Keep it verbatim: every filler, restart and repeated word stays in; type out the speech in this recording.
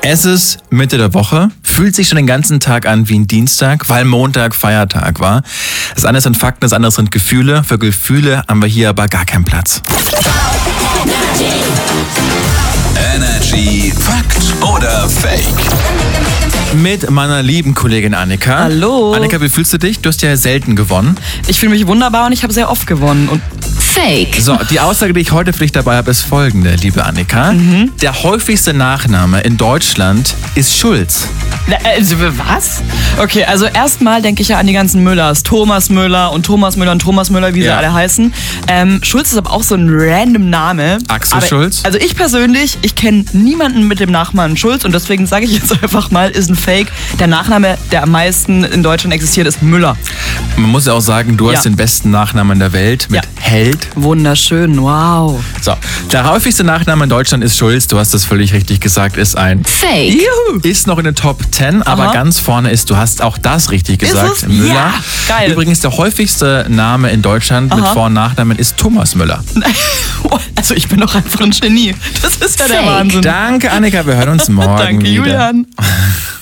Es ist Mitte der Woche, fühlt sich schon den ganzen Tag an wie ein Dienstag, weil Montag Feiertag war. Das eine sind Fakten, das andere sind Gefühle. Für Gefühle haben wir hier aber gar keinen Platz. Energy Fakt oder Fake? Mit meiner lieben Kollegin Annika. Hallo. Annika, wie fühlst du dich? Du hast ja selten gewonnen. Ich fühle mich wunderbar und ich habe sehr oft gewonnen. Und Fake. So, die Aussage, die ich heute für dich dabei habe, ist folgende, liebe Annika. Mhm. Der häufigste Nachname in Deutschland ist Schulz. Also, was? Okay, also erstmal denke ich ja an die ganzen Müllers. Thomas Müller und Thomas Müller und Thomas Müller, wie sie Ja. alle heißen. Ähm, Schulz ist aber auch so ein random Name. Axel aber, Schulz? Also ich persönlich, ich kenne niemanden mit dem Nachnamen Schulz und deswegen sage ich jetzt einfach mal, ist ein Fake. Der Nachname, der am meisten in Deutschland existiert, ist Müller. Man muss ja auch sagen, du hast Ja. den besten Nachnamen der Welt mit Ja. Held. Wunderschön, wow. So, der häufigste Nachname in Deutschland ist Schulz. Du hast das völlig richtig gesagt, ist ein Fake. Juhu. Ist noch in den Top zehn, aber Aha. ganz vorne ist, du hast auch das richtig Ist gesagt, es? Müller. Ja, geil. Übrigens, der häufigste Name in Deutschland mit Aha. Vor- und Nachnamen ist Thomas Müller. Also ich bin doch einfach ein Genie. Das ist ja der Fake. Wahnsinn. Danke, Annika, wir hören uns morgen Danke, wieder. Julian.